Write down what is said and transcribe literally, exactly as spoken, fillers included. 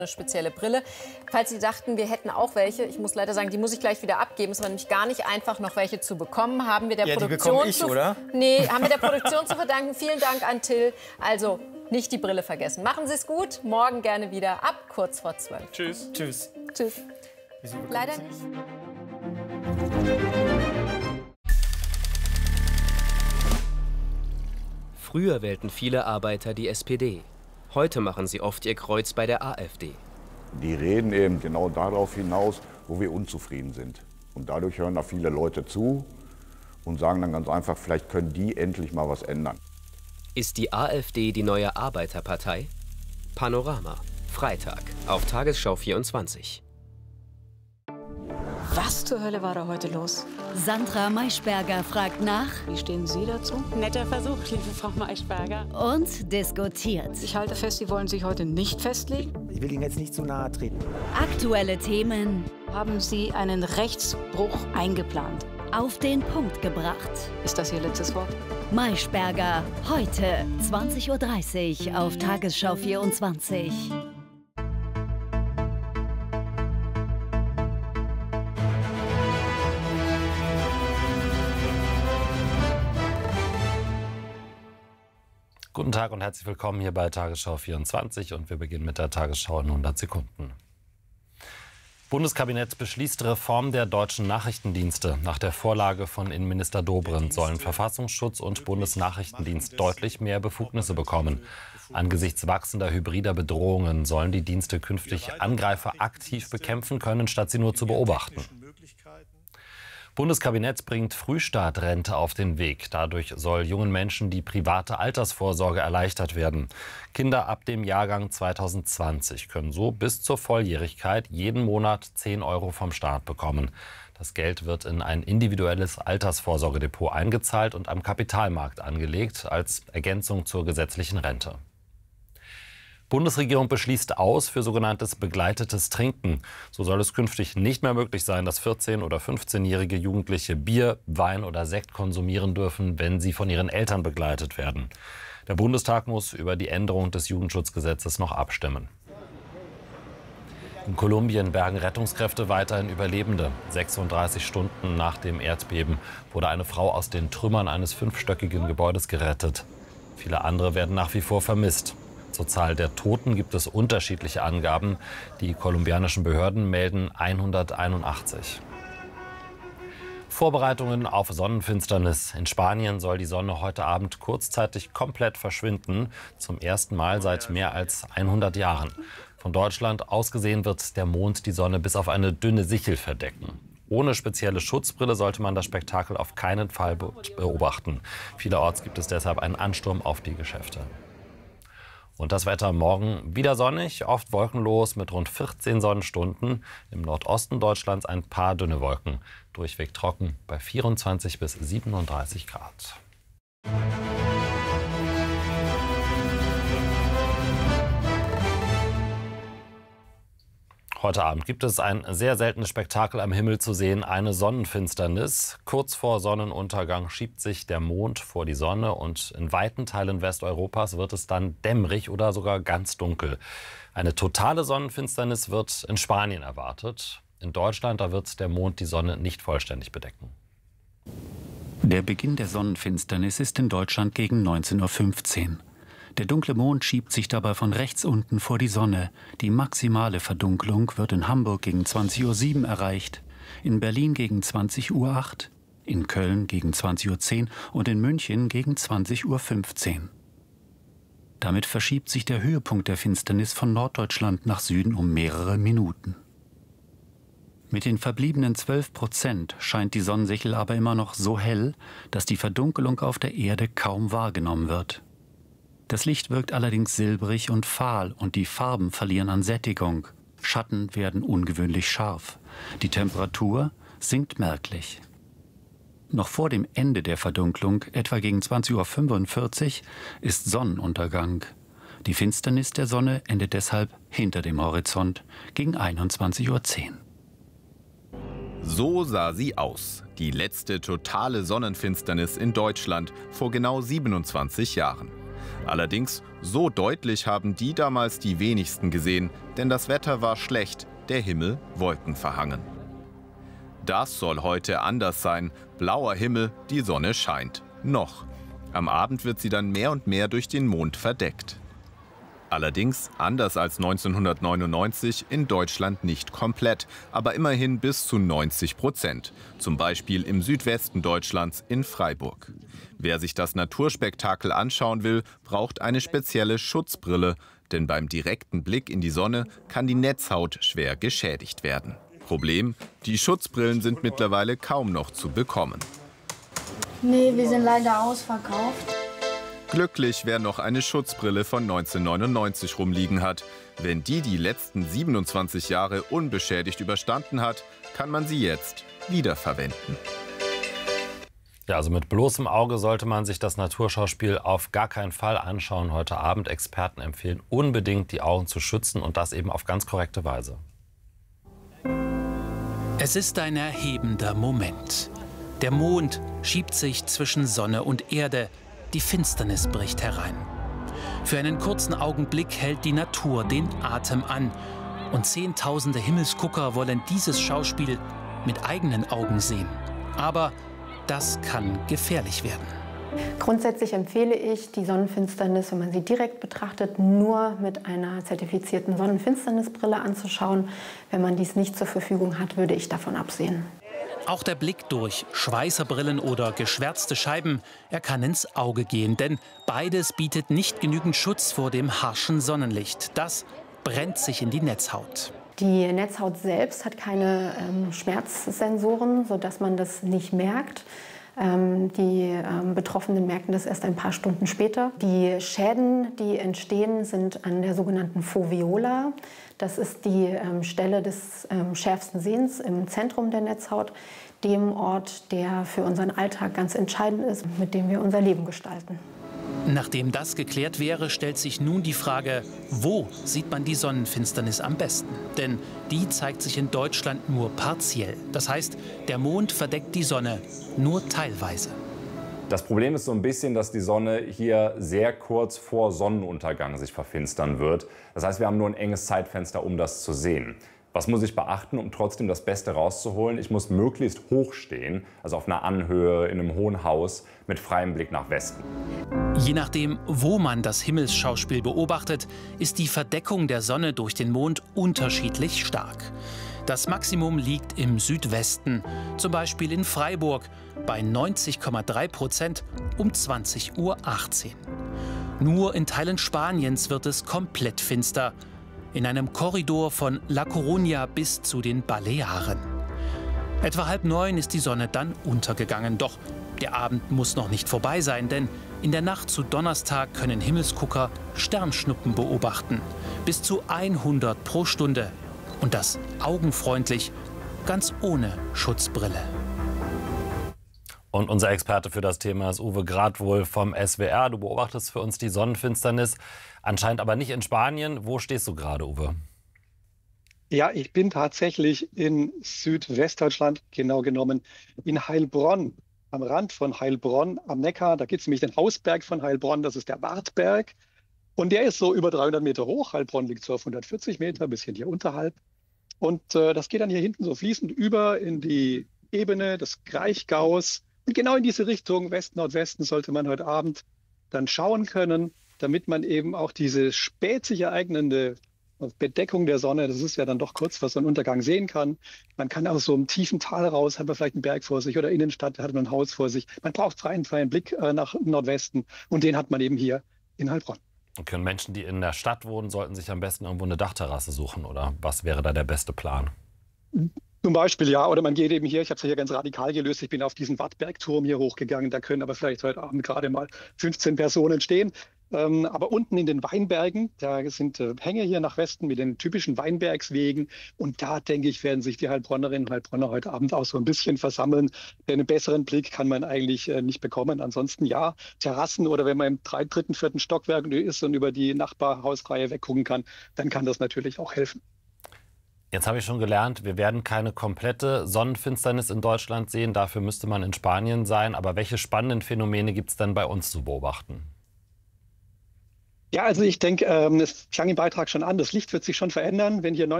Eine spezielle Brille. Falls Sie dachten, wir hätten auch welche, ich muss leider sagen, die muss ich gleich wieder abgeben. Es war nämlich gar nicht einfach, noch welche zu bekommen. Haben wir der ja, Produktion die bekomme ich, zu oder? Nee, haben wir der Produktion zu verdanken. Vielen Dank an Till. Also nicht die Brille vergessen. Machen Sie es gut. Morgen gerne wieder ab kurz vor zwölf. Tschüss. Tschüss. Tschüss. Leider nicht. Früher wählten viele Arbeiter die S P D. Heute machen sie oft ihr Kreuz bei der AfD. Die reden eben genau darauf hinaus, wo wir unzufrieden sind. Und dadurch hören da viele Leute zu und sagen dann ganz einfach, vielleicht können die endlich mal was ändern. Ist die AfD die neue Arbeiterpartei? Panorama, Freitag, auf Tagesschau vierundzwanzig. Was zur Hölle war da heute los? Sandra Maischberger fragt nach. Wie stehen Sie dazu? Netter Versuch, liebe Frau Maischberger. Und diskutiert. Ich halte fest, Sie wollen sich heute nicht festlegen. Ich will Ihnen jetzt nicht zu nahe treten. Aktuelle Themen. Haben Sie einen Rechtsbruch eingeplant? Auf den Punkt gebracht. Ist das Ihr letztes Wort? Maischberger, heute zwanzig Uhr dreißig auf Tagesschau vierundzwanzig. Guten Tag und herzlich willkommen hier bei Tagesschau vierundzwanzig und wir beginnen mit der Tagesschau in hundert Sekunden. Bundeskabinett beschließt Reform der deutschen Nachrichtendienste. Nach der Vorlage von Innenminister Dobrindt sollen Verfassungsschutz und Bundesnachrichtendienst deutlich mehr Befugnisse bekommen. Angesichts wachsender hybrider Bedrohungen sollen die Dienste künftig Angreifer aktiv bekämpfen können, statt sie nur zu beobachten. Bundeskabinett bringt Frühstartrente auf den Weg. Dadurch soll jungen Menschen die private Altersvorsorge erleichtert werden. Kinder ab dem Jahrgang zweitausendzwanzig können so bis zur Volljährigkeit jeden Monat zehn Euro vom Staat bekommen. Das Geld wird in ein individuelles Altersvorsorgedepot eingezahlt und am Kapitalmarkt angelegt als Ergänzung zur gesetzlichen Rente. Bundesregierung beschließt aus für sogenanntes begleitetes Trinken. So soll es künftig nicht mehr möglich sein, dass vierzehn- oder fünfzehnjährige Jugendliche Bier, Wein oder Sekt konsumieren dürfen, wenn sie von ihren Eltern begleitet werden. Der Bundestag muss über die Änderung des Jugendschutzgesetzes noch abstimmen. In Kolumbien bergen Rettungskräfte weiterhin Überlebende. sechsunddreißig Stunden nach dem Erdbeben wurde eine Frau aus den Trümmern eines fünfstöckigen Gebäudes gerettet. Viele andere werden nach wie vor vermisst. Zur Zahl der Toten gibt es unterschiedliche Angaben. Die kolumbianischen Behörden melden hunderteinundachtzig. Vorbereitungen auf Sonnenfinsternis. In Spanien soll die Sonne heute Abend kurzzeitig komplett verschwinden. Zum ersten Mal seit mehr als hundert Jahren. Von Deutschland aus gesehen wird der Mond die Sonne bis auf eine dünne Sichel verdecken. Ohne spezielle Schutzbrille sollte man das Spektakel auf keinen Fall beobachten. Vielerorts gibt es deshalb einen Ansturm auf die Geschäfte. Und das Wetter morgen wieder sonnig, oft wolkenlos mit rund vierzehn Sonnenstunden. Im Nordosten Deutschlands ein paar dünne Wolken. Durchweg trocken bei vierundzwanzig bis siebenunddreißig Grad. Heute Abend gibt es ein sehr seltenes Spektakel am Himmel zu sehen, eine Sonnenfinsternis. Kurz vor Sonnenuntergang schiebt sich der Mond vor die Sonne und in weiten Teilen Westeuropas wird es dann dämmerig oder sogar ganz dunkel. Eine totale Sonnenfinsternis wird in Spanien erwartet. In Deutschland, da wird der Mond die Sonne nicht vollständig bedecken. Der Beginn der Sonnenfinsternis ist in Deutschland gegen neunzehn Uhr fünfzehn. Der dunkle Mond schiebt sich dabei von rechts unten vor die Sonne. Die maximale Verdunklung wird in Hamburg gegen zwanzig Uhr sieben erreicht, in Berlin gegen zwanzig Uhr acht, in Köln gegen zwanzig Uhr zehn und in München gegen zwanzig Uhr fünfzehn. Damit verschiebt sich der Höhepunkt der Finsternis von Norddeutschland nach Süden um mehrere Minuten. Mit den verbliebenen zwölf Prozent scheint die Sonnensichel aber immer noch so hell, dass die Verdunkelung auf der Erde kaum wahrgenommen wird. Das Licht wirkt allerdings silbrig und fahl und die Farben verlieren an Sättigung. Schatten werden ungewöhnlich scharf. Die Temperatur sinkt merklich. Noch vor dem Ende der Verdunklung, etwa gegen zwanzig Uhr fünfundvierzig, ist Sonnenuntergang. Die Finsternis der Sonne endet deshalb hinter dem Horizont gegen einundzwanzig Uhr zehn. So sah sie aus, die letzte totale Sonnenfinsternis in Deutschland vor genau siebenundzwanzig Jahren. Allerdings, so deutlich haben die damals die wenigsten gesehen, denn das Wetter war schlecht, der Himmel wolkenverhangen. Das soll heute anders sein. Blauer Himmel, die Sonne scheint. Noch. Am Abend wird sie dann mehr und mehr durch den Mond verdeckt. Allerdings, anders als neunzehnhundertneunundneunzig, in Deutschland nicht komplett, aber immerhin bis zu neunzig Prozent. Zum Beispiel im Südwesten Deutschlands in Freiburg. Wer sich das Naturspektakel anschauen will, braucht eine spezielle Schutzbrille. Denn beim direkten Blick in die Sonne kann die Netzhaut schwer geschädigt werden. Problem: Die Schutzbrillen sind mittlerweile kaum noch zu bekommen. Nee, wir sind leider ausverkauft. Glücklich, wer noch eine Schutzbrille von neunzehnhundertneunundneunzig rumliegen hat. Wenn die die letzten siebenundzwanzig Jahre unbeschädigt überstanden hat, kann man sie jetzt wiederverwenden. Ja, also mit bloßem Auge sollte man sich das Naturschauspiel auf gar keinen Fall anschauen heute Abend. Experten empfehlen unbedingt, die Augen zu schützen und das eben auf ganz korrekte Weise. Es ist ein erhebender Moment. Der Mond schiebt sich zwischen Sonne und Erde. Die Finsternis bricht herein. Für einen kurzen Augenblick hält die Natur den Atem an. Und Zehntausende Himmelsgucker wollen dieses Schauspiel mit eigenen Augen sehen. Aber das kann gefährlich werden. Grundsätzlich empfehle ich, die Sonnenfinsternis, wenn man sie direkt betrachtet, nur mit einer zertifizierten Sonnenfinsternisbrille anzuschauen. Wenn man dies nicht zur Verfügung hat, würde ich davon absehen. Auch der Blick durch Schweißerbrillen oder geschwärzte Scheiben, er kann ins Auge gehen. Denn beides bietet nicht genügend Schutz vor dem harschen Sonnenlicht. Das brennt sich in die Netzhaut. Die Netzhaut selbst hat keine ähm, Schmerzsensoren, sodass man das nicht merkt. Ähm, die ähm, Betroffenen merken das erst ein paar Stunden später. Die Schäden, die entstehen, sind an der sogenannten Foveola. Das ist die ähm, Stelle des ähm, schärfsten Sehens im Zentrum der Netzhaut, dem Ort, der für unseren Alltag ganz entscheidend ist, mit dem wir unser Leben gestalten. Nachdem das geklärt wäre, stellt sich nun die Frage, wo sieht man die Sonnenfinsternis am besten? Denn die zeigt sich in Deutschland nur partiell. Das heißt, der Mond verdeckt die Sonne nur teilweise. Das Problem ist so ein bisschen, dass die Sonne hier sehr kurz vor Sonnenuntergang sich verfinstern wird. Das heißt, wir haben nur ein enges Zeitfenster, um das zu sehen. Was muss ich beachten, um trotzdem das Beste rauszuholen? Ich muss möglichst hoch stehen, also auf einer Anhöhe, in einem hohen Haus, mit freiem Blick nach Westen. Je nachdem, wo man das Himmelsschauspiel beobachtet, ist die Verdeckung der Sonne durch den Mond unterschiedlich stark. Das Maximum liegt im Südwesten, zum Beispiel in Freiburg, bei neunzig Komma drei Prozent um zwanzig Uhr achtzehn. Nur in Teilen Spaniens wird es komplett finster. In einem Korridor von La Coruña bis zu den Balearen. Etwa halb neun ist die Sonne dann untergegangen. Doch der Abend muss noch nicht vorbei sein, denn in der Nacht zu Donnerstag können Himmelsgucker Sternschnuppen beobachten. Bis zu hundert pro Stunde. Und das augenfreundlich, ganz ohne Schutzbrille. Und unser Experte für das Thema ist Uwe Gradwohl vom S W R. Du beobachtest für uns die Sonnenfinsternis, anscheinend aber nicht in Spanien. Wo stehst du gerade, Uwe? Ja, ich bin tatsächlich in Südwestdeutschland, genau genommen in Heilbronn, am Rand von Heilbronn am Neckar. Da gibt es nämlich den Hausberg von Heilbronn, das ist der Wartberg. Und der ist so über dreihundert Meter hoch. Heilbronn liegt so auf hundertvierzig Meter, ein bisschen hier unterhalb. Und äh, das geht dann hier hinten so fließend über in die Ebene des Kraichgaus. Und genau in diese Richtung, West-Nordwesten, sollte man heute Abend dann schauen können, damit man eben auch diese spät sich ereignende Bedeckung der Sonne, das ist ja dann doch kurz vor Sonnenuntergang, sehen kann. Man kann aus so einem tiefen Tal raus, hat man vielleicht einen Berg vor sich oder Innenstadt, hat man ein Haus vor sich. Man braucht freien, freien Blick äh, nach Nordwesten und den hat man eben hier in Heilbronn. Okay, und Menschen, die in der Stadt wohnen, sollten sich am besten irgendwo eine Dachterrasse suchen, oder was wäre da der beste Plan? Zum Beispiel, ja, oder man geht eben hier, ich habe es hier ganz radikal gelöst, ich bin auf diesen Wattbergturm hier hochgegangen, da können aber vielleicht heute Abend gerade mal fünfzehn Personen stehen. Ähm, aber unten in den Weinbergen, da sind äh, Hänge hier nach Westen mit den typischen Weinbergswegen und da, denke ich, werden sich die Heilbronnerinnen und Heilbronner heute Abend auch so ein bisschen versammeln, denn einen besseren Blick kann man eigentlich äh, nicht bekommen. Ansonsten ja, Terrassen oder wenn man im drei, dritten, vierten Stockwerk ist und über die Nachbarhausreihe weggucken kann, dann kann das natürlich auch helfen. Jetzt habe ich schon gelernt, wir werden keine komplette Sonnenfinsternis in Deutschland sehen. Dafür müsste man in Spanien sein. Aber welche spannenden Phänomene gibt es denn bei uns zu beobachten? Ja, also ich denke, ähm, es klang im Beitrag schon an, das Licht wird sich schon verändern, wenn hier